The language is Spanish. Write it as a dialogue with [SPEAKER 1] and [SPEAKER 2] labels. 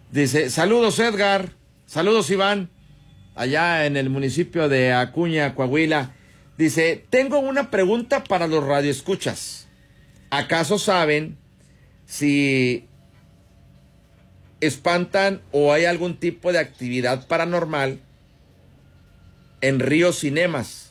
[SPEAKER 1] Dice, saludos Edgar, saludos Iván, allá en el municipio de Acuña, Coahuila. Dice, tengo una pregunta para los radioescuchas. ¿Acaso saben si espantan o hay algún tipo de actividad paranormal en Río Cinemas?